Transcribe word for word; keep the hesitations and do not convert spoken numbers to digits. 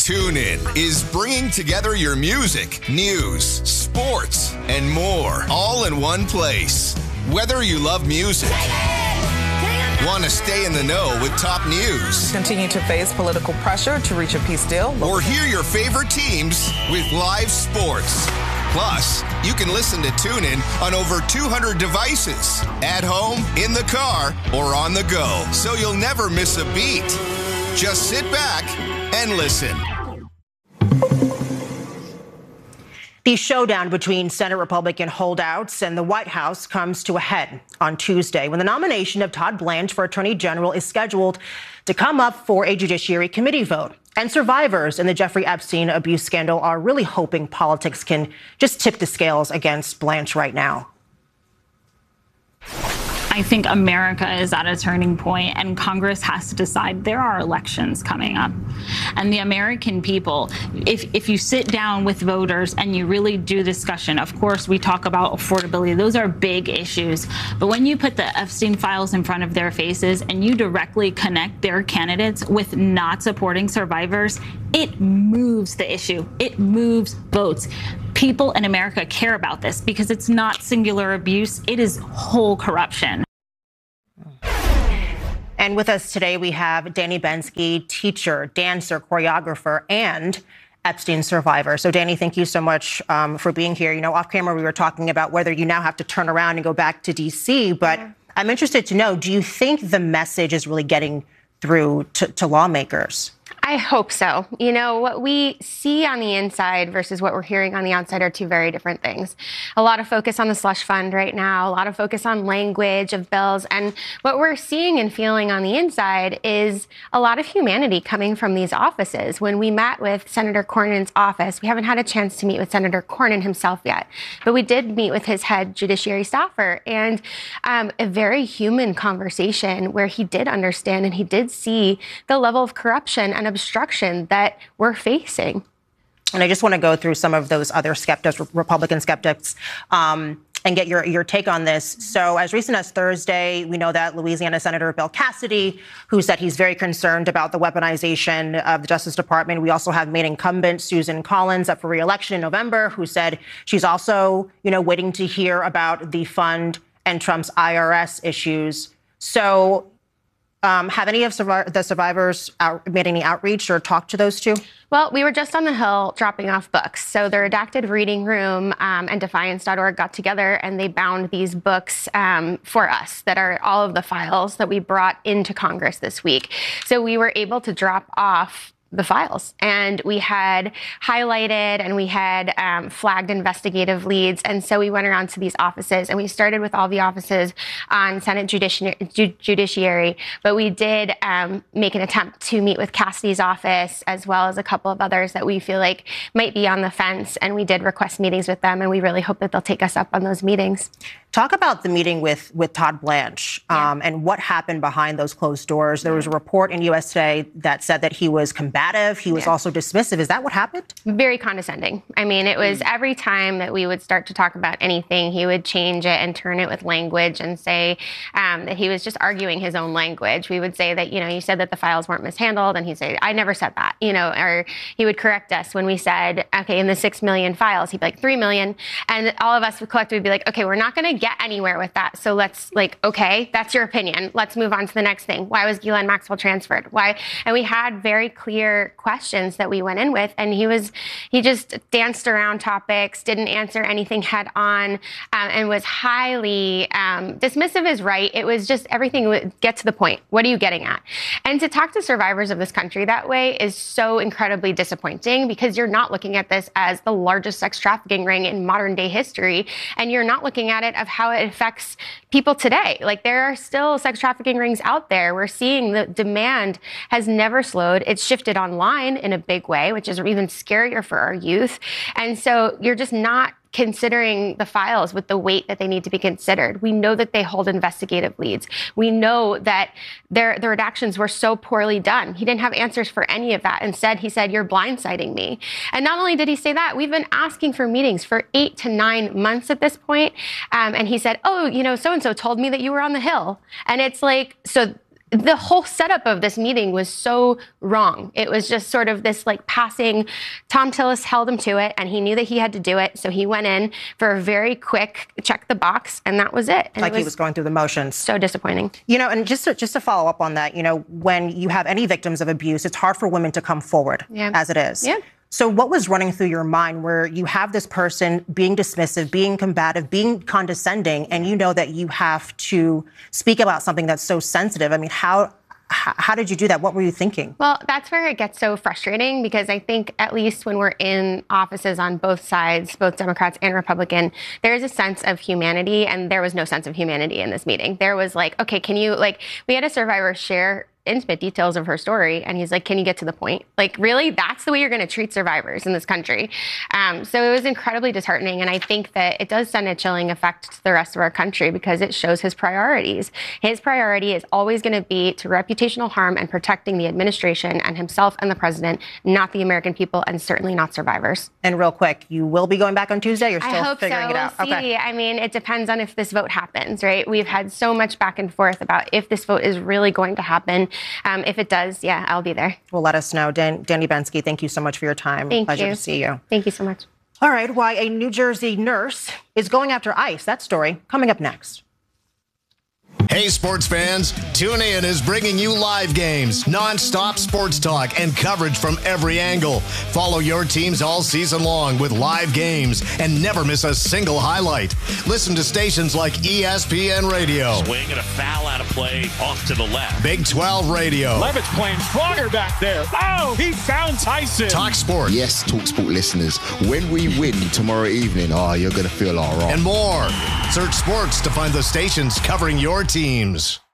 TuneIn is bringing together your music, news, sports, and more, all in one place. Whether you love music, want to stay in the know with top news, continue to face political pressure to reach a peace deal, or hear your favorite teams with live sports. Plus, you can listen to TuneIn on over two hundred devices, at home, in the car, or on the go, so you'll never miss a beat. Just sit back and listen. The showdown between Senate Republican holdouts and the White House comes to a head on Tuesday when the nomination of Todd Blanche for Attorney General is scheduled to come up for a Judiciary Committee vote. And survivors in the Jeffrey Epstein abuse scandal are really hoping politics can just tip the scales against Blanche right now. I think America is at a turning point, and Congress has to decide. There are elections coming up, and the American people, if if you sit down with voters and you really do discussion, of course we talk about affordability, those are big issues, but when you put the Epstein files in front of their faces and you directly connect their candidates with not supporting survivors, it moves the issue. It moves votes. People in America care about this because it's not singular abuse, it is whole corruption. And with us today, we have Danny Bensky, teacher, dancer, choreographer, and Epstein survivor. So, Danny, thank you so much um, for being here. You know, off camera, we were talking about whether you now have to turn around and go back to D C, but yeah. I'm interested to know, do you think the message is really getting through to, to lawmakers? I hope so. You know, what we see on the inside versus what we're hearing on the outside are two very different things. A lot of focus on the slush fund right now, a lot of focus on language of bills. And what we're seeing and feeling on the inside is a lot of humanity coming from these offices. When we met with Senator Cornyn's office, we haven't had a chance to meet with Senator Cornyn himself yet, but we did meet with his head judiciary staffer, and um, a very human conversation where he did understand and he did see the level of corruption and obstruction that we're facing. And I just want to go through some of those other skeptics, Republican skeptics, um, and get your, your take on this. So as recent as Thursday, we know that Louisiana Senator Bill Cassidy, who said he's very concerned about the weaponization of the Justice Department. We also have main incumbent Susan Collins up for re-election in November, who said she's also, you know, waiting to hear about the fund and Trump's I R S issues. So Um, have any of survi- the survivors out- made any outreach or talked to those two? Well, we were just on the Hill dropping off books. So the Redacted Reading Room um, and Defiance dot org got together and they bound these books um, for us that are all of the files that we brought into Congress this week. So we were able to drop off the files, and we had highlighted and we had um, flagged investigative leads. And so we went around to these offices and we started with all the offices on Senate Judici- Ju- Judiciary, but we did um, make an attempt to meet with Cassidy's office as well as a couple of others that we feel like might be on the fence. And we did request meetings with them, and we really hope that they'll take us up on those meetings. Talk about the meeting with, with Todd Blanche um, yeah. and what happened behind those closed doors. There was a report in U S Today that said that he was combative. He was yeah. also dismissive. Is that what happened? Very condescending. I mean, it was mm. every time that we would start to talk about anything, he would change it and turn it with language and say um, that he was just arguing his own language. We would say that, you know, you said that the files weren't mishandled, and he'd say, I never said that, you know, or he would correct us when we said, okay, in the six million files, he'd be like, three million. And all of us would collectively be like, okay, we're not going to get anywhere with that. So let's like, okay, that's your opinion. Let's move on to the next thing. Why was Ghislaine Maxwell transferred? Why? And we had very clear questions that we went in with, and he was, he just danced around topics, didn't answer anything head on, um, and was highly um, dismissive is right. It was just everything would get to the point. What are you getting at? And to talk to survivors of this country that way is so incredibly disappointing, because you're not looking at this as the largest sex trafficking ring in modern day history, and you're not looking at it of how it affects people today. Like, there are still sex trafficking rings out there. We're seeing the demand has never slowed. It's shifted online in a big way, which is even scarier for our youth. And so you're just not considering the files with the weight that they need to be considered. We know that they hold investigative leads. We know that their, their redactions were so poorly done. He didn't have answers for any of that. Instead, he said, you're blindsiding me. And not only did he say that, we've been asking for meetings for eight to nine months at this point. Um, and he said, oh, you know, so-and-so told me that you were on the Hill. And it's like, so the whole setup of this meeting was so wrong. It was just sort of this like passing. Thom Tillis held him to it, and he knew that he had to do it. So he went in for a very quick check the box, and that was it. And like it was he was going through the motions. So disappointing. You know, and just to, just to follow up on that, you know, when you have any victims of abuse, it's hard for women to come forward yeah. as it is. Yeah. So what was running through your mind where you have this person being dismissive, being combative, being condescending, and you know that you have to speak about something that's so sensitive? I mean, how how did you do that? What were you thinking? Well, that's where it gets so frustrating, because I think at least when we're in offices on both sides, both Democrats and Republican, there is a sense of humanity, and there was no sense of humanity in this meeting. There was like, okay, can you, like, we had a survivor share intimate details of her story, and he's like, can you get to the point? Like, really? That's the way you're going to treat survivors in this country? Um, so it was incredibly disheartening, and I think that it does send a chilling effect to the rest of our country, because it shows his priorities. His priority is always going to be to reputational harm and protecting the administration and himself and the president, not the American people, and certainly not survivors. And real quick, you will be going back on Tuesday? You're still I hope figuring so. it out? We'll see. Okay. I mean, it depends on if this vote happens, right? We've had so much back and forth about if this vote is really going to happen. Um, if it does, yeah, I'll be there. Well, let us know. Dan- Danny Bensky, thank you so much for your time. Thank Pleasure you. to see you. Thank you so much. All right, why a New Jersey nurse is going after ICE. That story coming up next. Hey, sports fans, TuneIn is bringing you live games, non-stop sports talk, and coverage from every angle. Follow your teams all season long with live games and never miss a single highlight. Listen to stations like E S P N Radio. Swing and a foul out of play off to the left. Big twelve Radio. Levitt's playing stronger back there. Oh, he found Tyson. Talk Sport. Yes, Talk Sport listeners, when we win tomorrow evening, oh, you're going to feel all right. And more. Search sports to find the stations covering your teams.